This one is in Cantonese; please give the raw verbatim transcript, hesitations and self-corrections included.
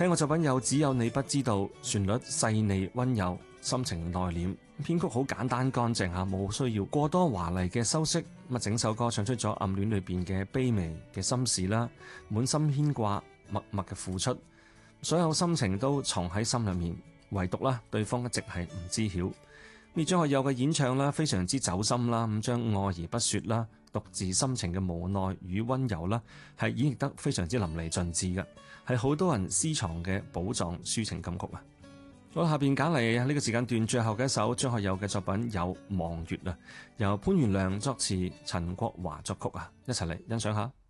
聽個作品有只有你不知道，旋律細膩溫柔，心情內斂，編曲好簡單乾淨吓，冇需要過多華麗嘅修飾。咁整首歌唱出咗暗戀裏邊嘅卑微嘅心事啦，滿心牽掛，默默嘅付出，所有心情都藏喺心裏面，唯獨啦對方一直係唔知曉。咁張學友嘅演唱啦，非常之走心啦，咁將愛而不說啦，獨自心情嘅無奈與溫柔啦，係演繹得非常之淋漓盡致嘅，係好多人私藏嘅寶藏抒情金曲啊！好，下邊揀嚟呢個時間段最後嘅一首張學友嘅作品有《望月》啊，由潘源良作詞，陳國華作曲啊，一齊嚟欣賞下。